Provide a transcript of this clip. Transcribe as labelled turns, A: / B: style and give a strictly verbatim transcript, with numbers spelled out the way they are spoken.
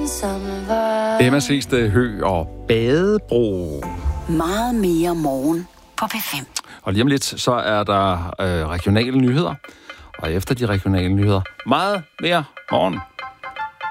A: Emma Seeste Høgh og Badebro.
B: Meget mere morgen på P fem.
A: Og lige om lidt, så er der øh, regionale nyheder. Og efter de regionale nyheder, meget mere morgen.